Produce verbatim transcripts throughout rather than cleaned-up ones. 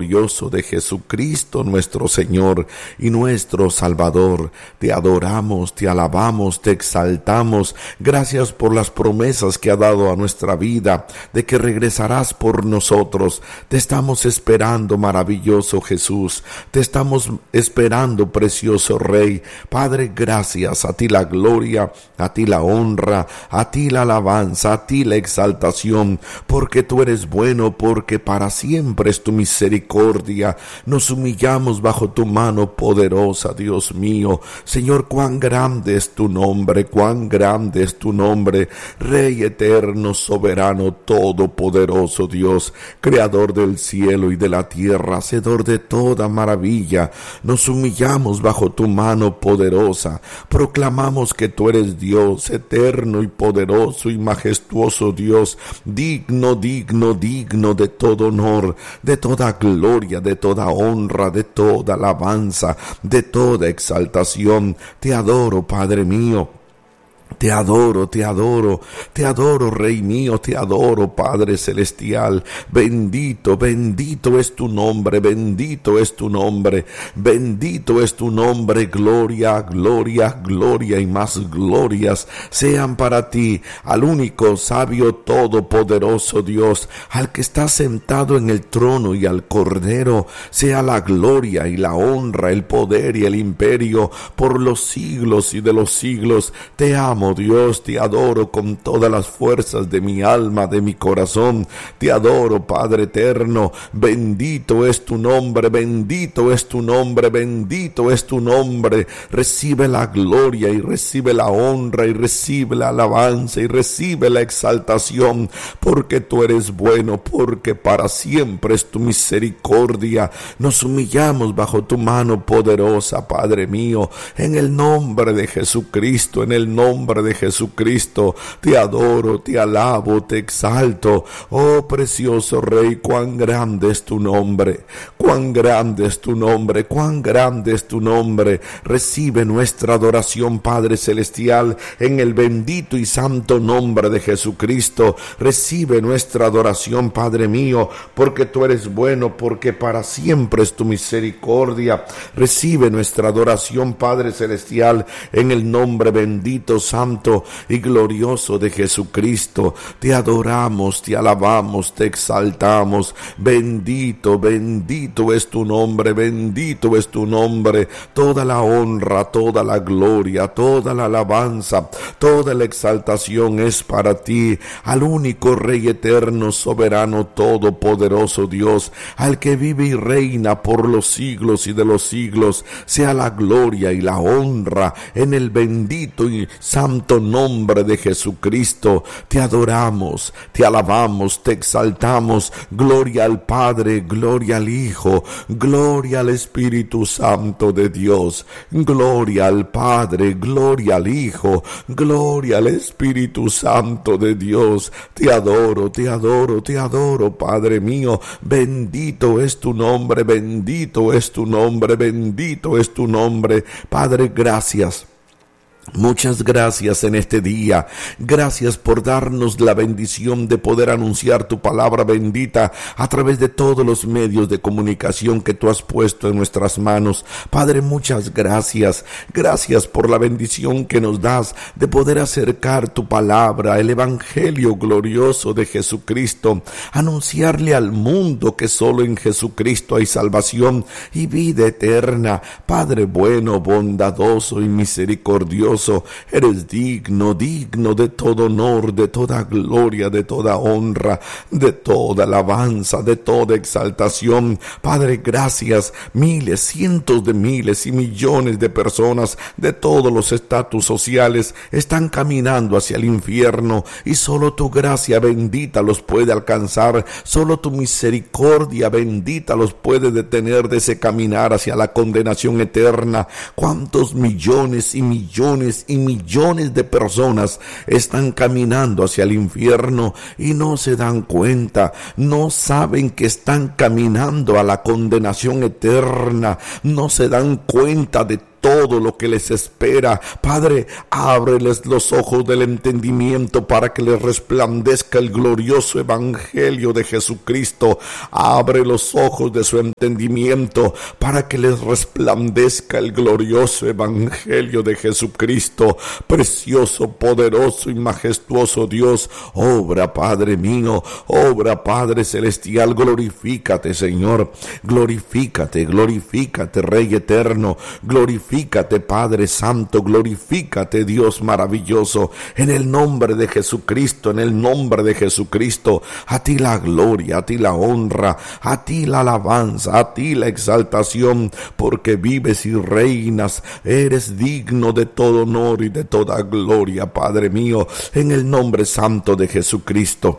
glorioso de Jesucristo nuestro Señor y nuestro Salvador. Te adoramos, te alabamos, te exaltamos. Gracias por las promesas que ha dado a nuestra vida, de que regresarás por nosotros. Te estamos esperando, maravilloso Jesús. Te estamos esperando, precioso Rey. Padre, gracias. A ti la gloria, a ti la honra, a ti la alabanza, a ti la exaltación, porque tú eres bueno, porque para siempre es tu misericordia. Nos humillamos bajo tu mano poderosa, Dios mío. Señor, cuán grande es tu nombre, cuán grande es tu nombre, Rey eterno, soberano, todopoderoso Dios, creador del cielo y de la tierra, hacedor de toda maravilla. Nos humillamos bajo tu mano poderosa, proclamamos que tú eres Dios, eterno y poderoso y majestuoso Dios, digno, digno, digno de todo honor, de toda gloria, de toda honra, de toda alabanza, de toda exaltación. Te adoro, Padre mío. Te adoro, te adoro, te adoro, Rey mío, te adoro, Padre celestial. Bendito, bendito es tu nombre, bendito es tu nombre, bendito es tu nombre. Gloria, gloria, gloria y más glorias sean para ti, al único sabio todopoderoso Dios, al que está sentado en el trono, y al Cordero sea la gloria y la honra, el poder y el imperio por los siglos y de los siglos. Te amo, Dios, te adoro con todas las fuerzas de mi alma, de mi corazón. Te adoro, Padre eterno. Bendito es tu nombre, bendito es tu nombre, bendito es tu nombre. Recibe la gloria y recibe la honra y recibe la alabanza y recibe la exaltación, porque tú eres bueno, porque para siempre es tu misericordia. Nos humillamos bajo tu mano poderosa, Padre mío, en el nombre de Jesucristo, en el nombre de Jesucristo. Te adoro, te alabo, te exalto. Oh precioso Rey, cuán grande es tu nombre, cuán grande es tu nombre, cuán grande es tu nombre. Recibe nuestra adoración, Padre celestial, en el bendito y santo nombre de Jesucristo. Recibe nuestra adoración, Padre mío, porque tú eres bueno, porque para siempre es tu misericordia. Recibe nuestra adoración, Padre celestial, en el nombre bendito, santo y glorioso de Jesucristo. Te adoramos, te alabamos, te exaltamos. Bendito, bendito es tu nombre, bendito es tu nombre. Toda la honra, toda la gloria, toda la alabanza, toda la exaltación es para ti, al único Rey eterno, soberano, todopoderoso Dios, al que vive y reina por los siglos y de los siglos. Sea la gloria y la honra en el bendito y santo nombre de Jesucristo. Te adoramos, te alabamos, te exaltamos. Gloria al Padre, gloria al Hijo, gloria al Espíritu Santo de Dios. Gloria al Padre, gloria al Hijo, gloria al Espíritu Santo de Dios. Te adoro, te adoro, te adoro, Padre mío. Bendito es tu nombre, bendito es tu nombre, bendito es tu nombre. Padre, gracias. Muchas gracias en este día. Gracias por darnos la bendición de poder anunciar tu palabra bendita a través de todos los medios de comunicación que tú has puesto en nuestras manos. Padre, muchas gracias. Gracias por la bendición que nos das de poder acercar tu palabra, el evangelio glorioso de Jesucristo, anunciarle al mundo que solo en Jesucristo hay salvación y vida eterna. Padre bueno, bondadoso y misericordioso, eres digno, digno de todo honor, de toda gloria, de toda honra, de toda alabanza, de toda exaltación. Padre, gracias. Miles, cientos de miles y millones de personas de todos los estatus sociales están caminando hacia el infierno, y solo tu gracia bendita los puede alcanzar. Solo tu misericordia bendita los puede detener de ese caminar hacia la condenación eterna. ¿Cuántos millones y millones y millones de personas están caminando hacia el infierno y no se dan cuenta? No saben que están caminando a la condenación eterna. No se dan cuenta de todo lo que les espera. Padre, ábreles los ojos del entendimiento para que les resplandezca el glorioso evangelio de Jesucristo. Abre los ojos de su entendimiento para que les resplandezca el glorioso evangelio de Jesucristo. Precioso, poderoso y majestuoso Dios, obra, Padre mío, obra, Padre celestial. Glorifícate, Señor, glorifícate, glorifícate, Rey eterno, glorifícate, Padre santo, glorifícate, Dios maravilloso. En el nombre de Jesucristo, en el nombre de Jesucristo, a ti la gloria, a ti la honra, a ti la alabanza, a ti la exaltación, porque vives y reinas. Eres digno de todo honor y de toda gloria, Padre mío, en el nombre santo de Jesucristo.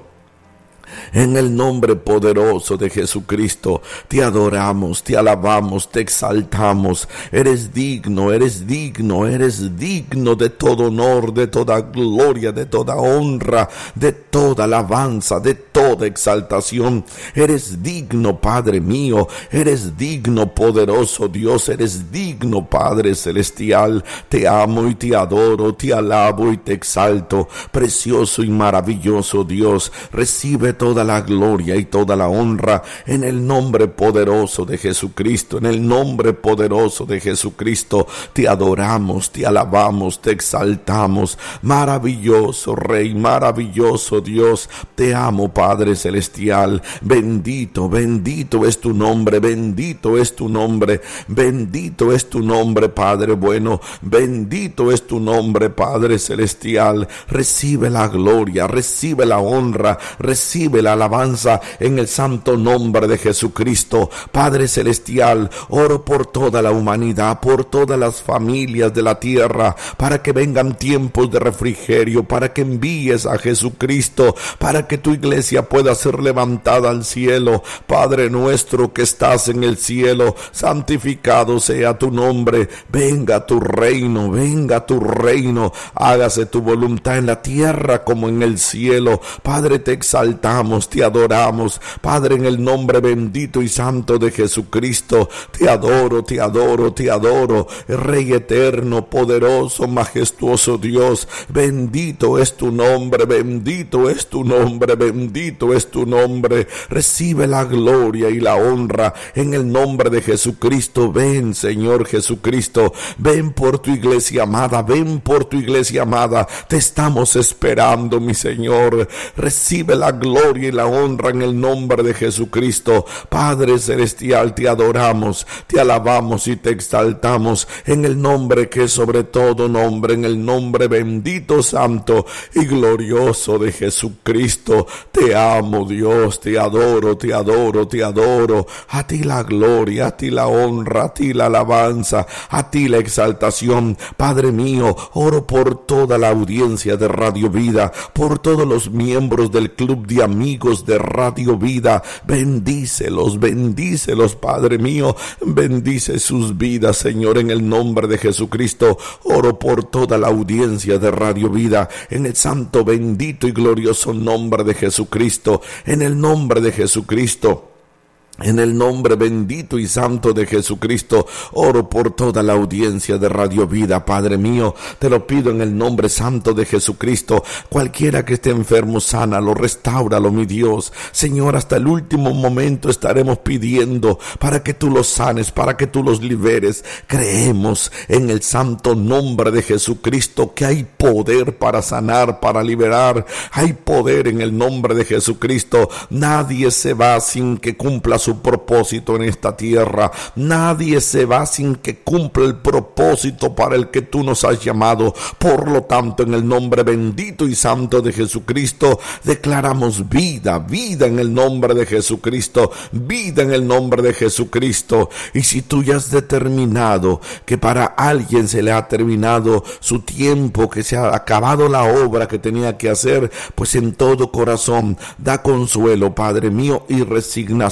En el nombre poderoso de Jesucristo, te adoramos, te alabamos, te exaltamos. Eres digno, eres digno, eres digno de todo honor, de toda gloria, de toda honra, de toda alabanza, de toda exaltación. Eres digno, Padre mío, eres digno, poderoso Dios, eres digno, Padre celestial. Te amo y te adoro, te alabo y te exalto. Precioso y maravilloso Dios, recibe toda la gloria y toda la honra en el nombre poderoso de Jesucristo. En el nombre poderoso de Jesucristo te adoramos, te alabamos, te exaltamos. Maravilloso Rey, maravilloso Dios, te amo, Padre celestial. Bendito, bendito es tu nombre, bendito es tu nombre, bendito es tu nombre, Padre bueno, bendito es tu nombre, Padre celestial. Recibe la gloria, recibe la honra, recibe la alabanza en el santo nombre de Jesucristo. Padre celestial, oro por toda la humanidad, por todas las familias de la tierra, para que vengan tiempos de refrigerio, para que envíes a Jesucristo, para que tu iglesia pueda ser levantada al cielo. Padre nuestro que estás en el cielo, santificado sea tu nombre. Venga tu reino, venga tu reino, hágase tu voluntad en la tierra como en el cielo. Padre, te exaltamos, te adoramos, Padre, en el nombre bendito y santo de Jesucristo. Te adoro, te adoro, te adoro, Rey eterno, poderoso, majestuoso Dios. Bendito es tu nombre, bendito es tu nombre, bendito es tu nombre. Recibe la gloria y la honra en el nombre de Jesucristo. Ven, Señor Jesucristo, ven por tu iglesia amada, ven por tu iglesia amada. Te estamos esperando, mi Señor. Recibe la gloria y la honra en el nombre de Jesucristo. Padre celestial, te adoramos, te alabamos y te exaltamos en el nombre que es sobre todo nombre, en el nombre bendito, santo y glorioso de Jesucristo. Te amo, Dios, te adoro, te adoro, te adoro. A ti la gloria, a ti la honra, a ti la alabanza, a ti la exaltación. Padre mío, oro por toda la audiencia de Radio Vida, por todos los miembros del club de amigos de Radio Vida. Bendícelos, bendícelos, Padre mío, bendice sus vidas, Señor, en el nombre de Jesucristo. Oro por toda la audiencia de Radio Vida, en el santo, bendito y glorioso nombre de Jesucristo, en el nombre de Jesucristo. En el nombre bendito y santo de Jesucristo, oro por toda la audiencia de Radio Vida, Padre mío. Te lo pido en el nombre santo de Jesucristo. Cualquiera que esté enfermo, sánalo, restáuralo, mi Dios. Señor, hasta el último momento estaremos pidiendo para que tú los sanes, para que tú los liberes. Creemos en el santo nombre de Jesucristo que hay poder para sanar, para liberar. Hay poder en el nombre de Jesucristo. Nadie se va sin que cumpla su propósito en esta tierra. Nadie se va sin que cumpla el propósito para el que tú nos has llamado. Por lo tanto, en el nombre bendito y santo de Jesucristo, declaramos vida, vida en el nombre de Jesucristo, vida en el nombre de Jesucristo. Y si tú ya has determinado que para alguien se le ha terminado su tiempo, que se ha acabado la obra que tenía que hacer, pues en todo corazón da consuelo, Padre mío, y resignación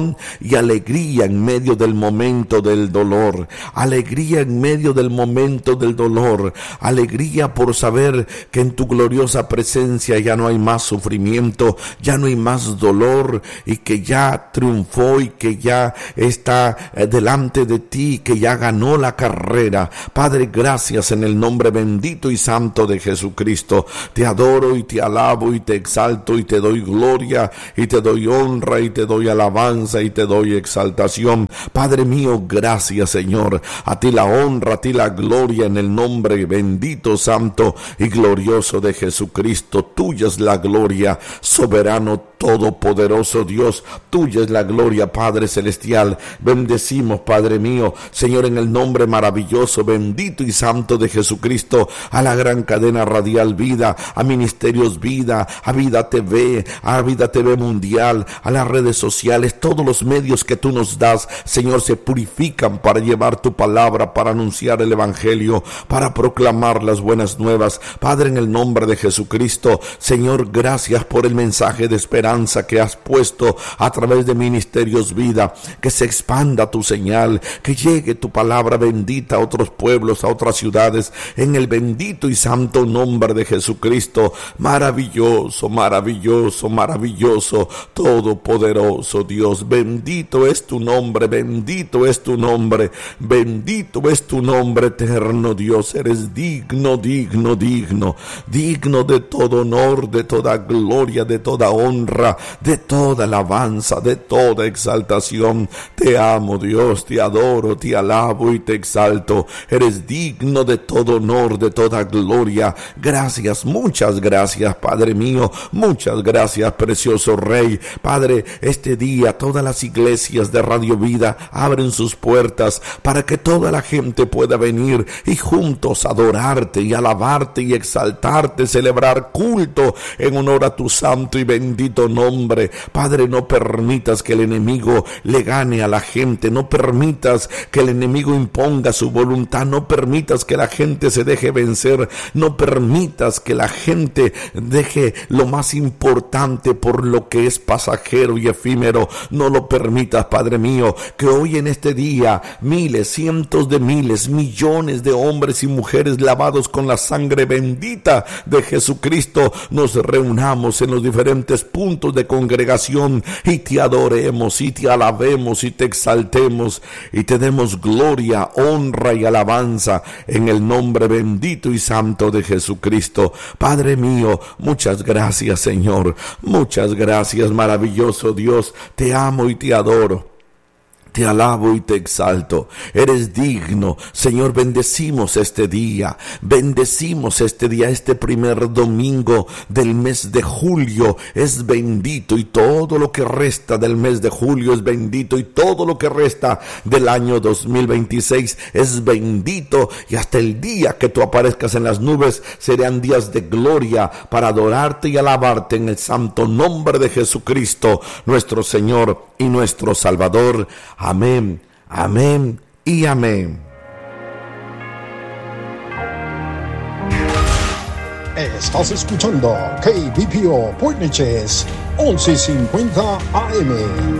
exaltación y alegría en medio del momento del dolor. Alegría en medio del momento del dolor. Alegría por saber que en tu gloriosa presencia ya no hay más sufrimiento, ya no hay más dolor, y que ya triunfó y que ya está delante de ti, que ya ganó la carrera. Padre, gracias en el nombre bendito y santo de Jesucristo. Te adoro y te alabo y te exalto y te doy gloria y te doy honra y te doy alabanza y te doy exaltación. Padre mío, gracias, Señor. A ti la honra, a ti la gloria en el nombre bendito, santo y glorioso de Jesucristo. Tuya es la gloria, soberano, todopoderoso Dios. Tuya es la gloria, Padre celestial. Bendecimos, Padre mío, Señor, en el nombre maravilloso, bendito y santo de Jesucristo, a la gran cadena radial Vida, a Ministerios Vida, a Vida T V, a Vida T V Mundial, a las redes sociales. Todos los medios que tú nos das, Señor, se purifican para llevar tu palabra, para anunciar el evangelio, para proclamar las buenas nuevas. Padre, en el nombre de Jesucristo, Señor, gracias por el mensaje de esperanza que has puesto a través de Ministerios Vida. Que se expanda tu señal, que llegue tu palabra bendita a otros pueblos, a otras ciudades, en el bendito y santo nombre de Jesucristo. Maravilloso, maravilloso, maravilloso, todopoderoso Dios. Bendito es tu nombre, bendito es tu nombre, bendito es tu nombre, eterno Dios. Eres digno, digno, digno, digno de todo honor, de toda gloria, de toda honra, de toda alabanza, de toda exaltación. Te amo, Dios, te adoro, te alabo y te exalto. Eres digno de todo honor, de toda gloria. Gracias, muchas gracias, Padre mío, muchas gracias, precioso Rey. Padre, este día todas las iglesias de Radio Vida abren sus puertas para que toda la gente pueda venir y juntos adorarte y alabarte y exaltarte, celebrar culto en honor a tu santo y bendito nombre. Padre, no permitas que el enemigo le gane a la gente, no permitas que el enemigo imponga su voluntad, no permitas que la gente se deje vencer, no permitas que la gente deje lo más importante por lo que es pasajero y efímero. No lo permitas, Padre mío, que hoy en este día miles, cientos de miles, millones de hombres y mujeres lavados con la sangre bendita de Jesucristo nos reunamos en los diferentes puntos de congregación y te adoremos y te alabemos y te exaltemos y te demos gloria, honra y alabanza en el nombre bendito y santo de Jesucristo. Padre mío, muchas gracias, Señor, muchas gracias, maravilloso Dios. Te amo y te adoro. Te alabo y te exalto. Eres digno, Señor. Bendecimos este día, bendecimos este día, este primer domingo del mes de julio. Es bendito y todo lo que resta del mes de julio es bendito, y todo lo que resta del año dos mil veintiséis es bendito, y hasta el día que tú aparezcas en las nubes serán días de gloria para adorarte y alabarte en el santo nombre de Jesucristo, nuestro Señor y nuestro Salvador. Amén, amén y amén. Estás escuchando K B P O Point Neches once cincuenta A M.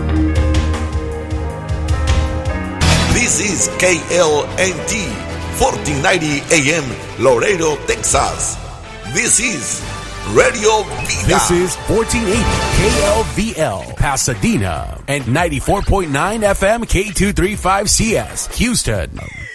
This is K L N T fourteen ninety A M, Laredo, Texas. This is Radio Vida. This is fourteen eighty K L V L, Pasadena, and ninety-four point nine F M K two thirty-five C S, Houston.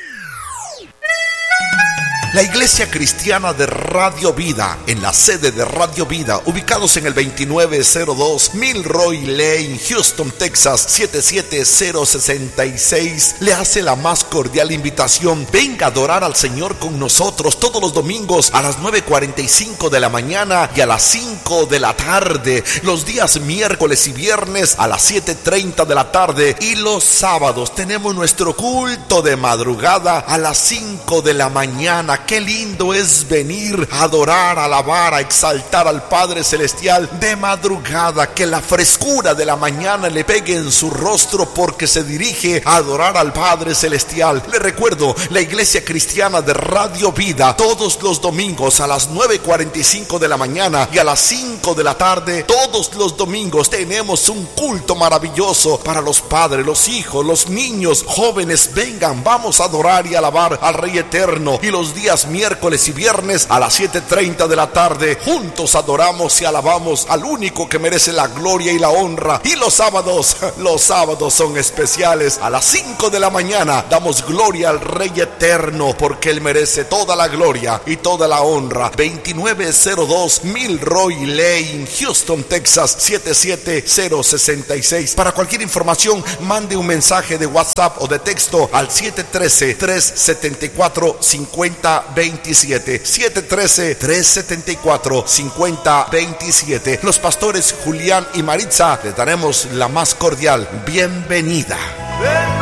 La Iglesia Cristiana de Radio Vida, en la sede de Radio Vida, ubicados en el veintinueve cero dos Milroy Lane, Houston, Texas, siete siete cero seis seis, le hace la más cordial invitación. Venga a adorar al Señor con nosotros todos los domingos a las nueve cuarenta y cinco de la mañana y a las cinco de la tarde, los días miércoles y viernes a las siete treinta de la tarde, y los sábados tenemos nuestro culto de madrugada a las cinco de la mañana. Qué lindo es venir a adorar, a alabar, a exaltar al Padre Celestial de madrugada, que la frescura de la mañana le pegue en su rostro porque se dirige a adorar al Padre Celestial. Le recuerdo, la Iglesia Cristiana de Radio Vida, todos los domingos a las nueve cuarenta y cinco de la mañana y a las cinco de la tarde, todos los domingos tenemos un culto maravilloso para los padres, los hijos, los niños, jóvenes. Vengan, vamos a adorar y alabar al Rey Eterno. Y los días miércoles y viernes a las siete treinta de la tarde, juntos adoramos y alabamos al único que merece la gloria y la honra. Y los sábados, los sábados son especiales. A las cinco de la mañana damos gloria al Rey Eterno, porque Él merece toda la gloria y toda la honra. veintinueve cero dos Milroy Lane, Houston, Texas, siete siete cero seis seis. Para cualquier información, mande un mensaje de WhatsApp o de texto al siete uno tres, tres siete cuatro, cinco cero dos siete. siete uno tres, tres siete cuatro, cinco cero dos siete. Los pastores Julián y Maritza les daremos la más cordial bienvenida.